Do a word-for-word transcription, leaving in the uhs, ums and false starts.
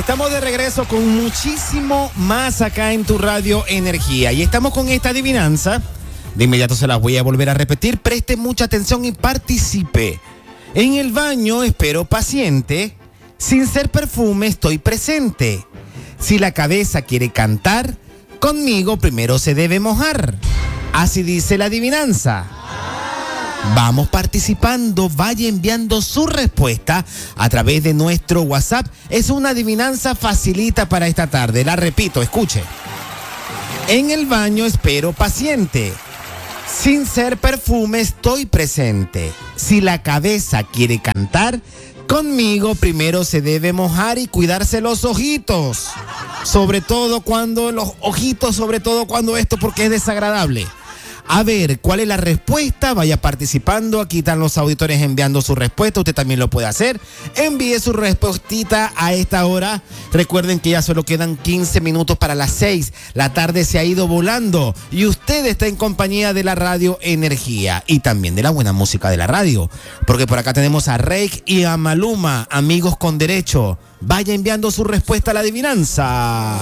Estamos de regreso con muchísimo más acá en tu Radio Energía. Y estamos con esta adivinanza. De inmediato se las voy a volver a repetir. Preste mucha atención y participe. En el baño espero paciente. Sin ser perfume estoy presente. Si la cabeza quiere cantar, conmigo primero se debe mojar. Así dice la adivinanza. Vamos participando, vaya enviando su respuesta a través de nuestro WhatsApp. Es una adivinanza facilita para esta tarde. La repito, escuche. En el baño espero paciente. Sin ser perfume estoy presente. Si la cabeza quiere cantar, conmigo primero se debe mojar y cuidarse los ojitos. Sobre todo cuando los ojitos, sobre todo cuando esto, porque es desagradable. A ver, ¿cuál es la respuesta? Vaya participando. Aquí están los auditores enviando su respuesta. Usted también lo puede hacer. Envíe su respuestita a esta hora. Recuerden que ya solo quedan quince minutos para las seis. La tarde se ha ido volando. Y usted está en compañía de la Radio Energía. Y también de la buena música de la radio. Porque por acá tenemos a Reik y a Maluma, amigos con derecho. Vaya enviando su respuesta a la adivinanza.